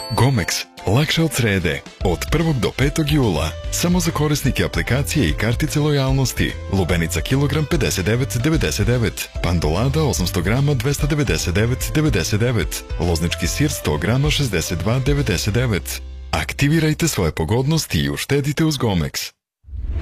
Gomex, lakše od srede. Od 1. do 5. jula. Samo za korisnike aplikacije i kartice lojalnosti. Lubenica kilogram 59,99. Pandolada 800 grama 299,99. Loznički sir 100 grama 62,99. Aktivirajte svoje pogodnosti i uštedite uz Gomex.